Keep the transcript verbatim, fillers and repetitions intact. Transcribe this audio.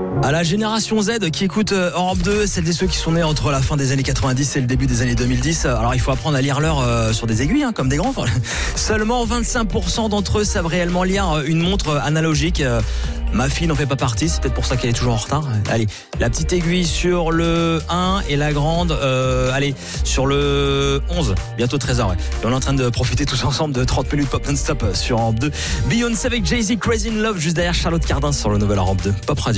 À la génération Z qui écoute Europe deux, celles et ceux qui sont nés entre la fin des années quatre-vingt-dix et le début des années deux mille dix. Alors il faut apprendre à lire l'heure euh, sur des aiguilles, hein, comme des grands. Seulement vingt-cinq pour cent d'entre eux savent réellement lire une montre analogique. Euh, ma fille n'en fait pas partie, c'est peut-être pour ça qu'elle est toujours en retard. Allez, la petite aiguille sur le un et la grande, euh, allez, sur le onze, bientôt treize heures. Ouais. Et on est en train de profiter tous ensemble de trente minutes pop non-stop sur Europe deux. Beyoncé avec Jay-Z, Crazy in Love, juste derrière Charlotte Cardin sur le nouvel Europe deux. Pop Radio.